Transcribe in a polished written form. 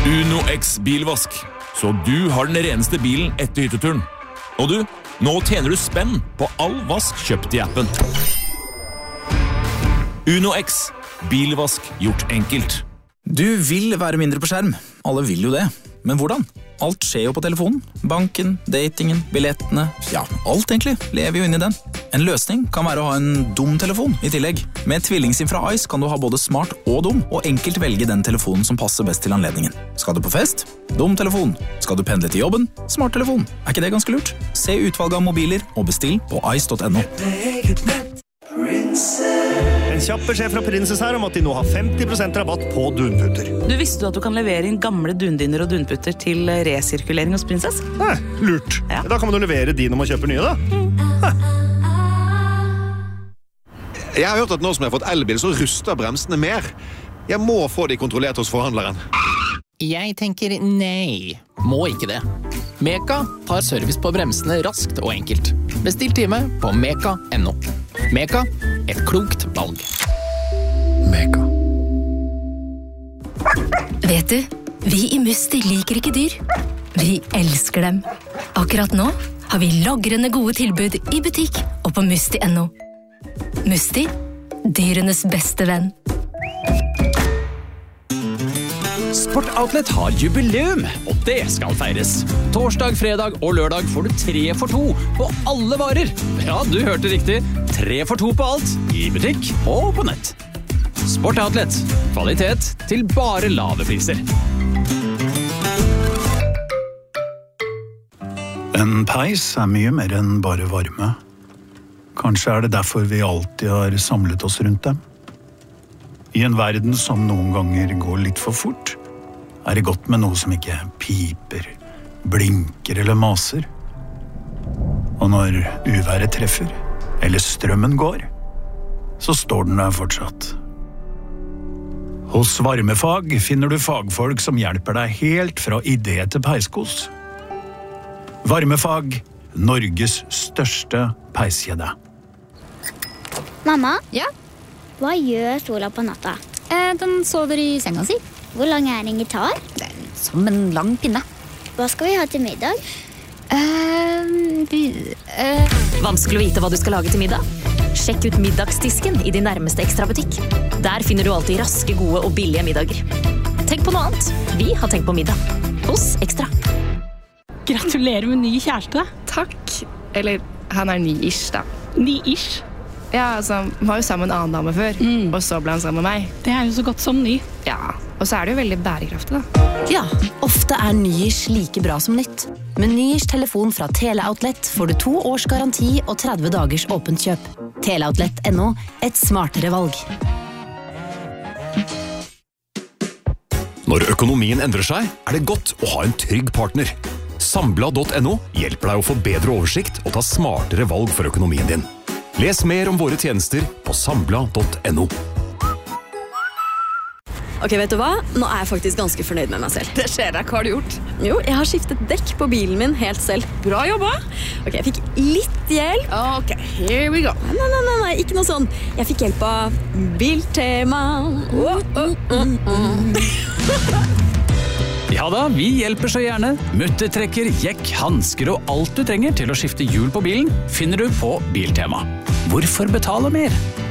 Uno X bilvask, så du har den reneste bilen etter hytteturen. Og du, nå tjener du spenn på all vask kjøpt i appen. Uno X, bilvask gjort enkelt. Du vil være mindre på skjerm. Alle vil jo det. Men hvordan? Alt skjer jo på telefonen. Banken, datingen, billettene, ja, alt egentlig lever jo inn i den. En løsning kan være å ha en dum telefon i tillegg. Med tvillingsim fra Ice kan du ha både smart og dum, og enkelt velge den telefonen som passer best til anledningen. Skal du på fest? Dum telefon. Skal du pendle til jobben? Smart telefon. Er ikke det ganske lurt? Se utvalget av mobiler og bestill på ice.no. En kjapp beskjed fra Princess her om at de nå har 50% rabatt på dunputter. Du visste at du kan levere inn gamle dundyner og dunputter til resirkulering hos Princess? Lurt. Ja. Da kan man jo levere de når man kjøper nye, da. Jeg har hørt at nå som jeg har fått elbil, så ruster bremsene mer. Jeg må få de kontrollert hos forhandleren. Jeg tenker nei. Må ikke det. Meka tar service på bremsene raskt og enkelt. Bestill time på meka.no. Meka, et klokt valg. Meka. Vet du, vi i Musti liker ikke dyr. Vi elsker dem. Akkurat nå har vi lagrende gode tilbud i butikk og på musti.no. Musti, dyrenes beste venn. Sport Outlet har jubileum, og det skal feires. Torsdag, fredag og lørdag får du 3 for 2 på alle varer. Ja, du hørte riktig. 3 for 2 på alt, i butikk og på nett. Sport Outlet. Kvalitet til bare lave priser. En peis er mye mer enn bare varme. Kanskje er det derfor vi alltid har samlet oss rundt dem. I en verden som noen ganger går litt for fort, er det godt med noe som ikke piper, blinker eller maser. Og når uværet treffer, eller strømmen går, så står den der fortsatt. Hos Varmefag finner du fagfolk som hjelper deg helt fra idé til peiskos. Varmefag, Norges største peiskjede. Mamma? Ja? Hva gjør sola på natta? Den sover i senga si. Hvor lang er en gitar? Som en lang pinne. Hva skal vi ha til middag? Vanskelig å vite hva du skal lage til middag? Sjekk ut middagsdisken i din nærmeste Extra-butikk. Der finner du alltid raske, gode og billige middager. Tenk på noe annet. Vi har tenkt på middag. Hos Extra. Gratulerer med ny kjæreste. Takk. Eller, han er ny-ish da. Ny-ish? Ja, altså, han var jo sammen med en annen dame før, og så ble han sammen med meg. Det er jo så godt som ny. Ja, og så er det jo veldig bærekraftig da. Ja, ofte er ny-ish like bra som nytt. Med ny-ish telefon fra Teleoutlet får du 2 års garanti og 30 dagers åpent kjøp. Teleoutlet.no, et smartere valg. Når økonomien endrer seg, er det godt å ha en trygg partner. Sambla.no hjelper deg å få bedre oversikt og ta smartere valg for økonomien din. Les mer om våre tjenester på sambla.no. Ok, vet du hva? Nå er jeg faktisk ganske fornøyd med meg selv. Det skjer deg, hva har du gjort? Jo, jeg har skiftet dekk på bilen min helt selv. Bra jobba! Ok, jeg fikk litt hjelp. Ok, here we go. Nei, ikke noe sånn. Jeg fikk hjelp av Biltema. Ja da, vi hjelper så gjerne. Muttertrekker, jekk, handsker og alt du trenger til å skifte hjul på bilen finner du på Biltema. Hvorfor betale mer?